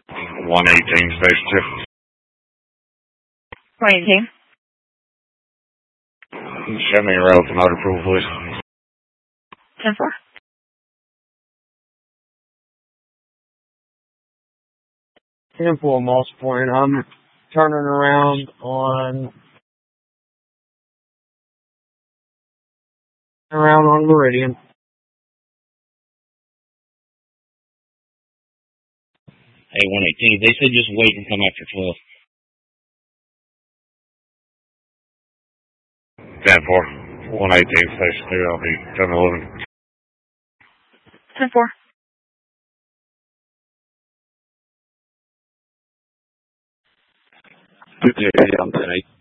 118, Station 2. 118. Send me a route another approval, please. 10-4. 10-4, Moss Point. I'm turning around on Meridian. Hey, 118. They said just wait and come after 12. 10-4. 118, Station 2. I'll be 10-11. 10-4. 58, I'm 10-8.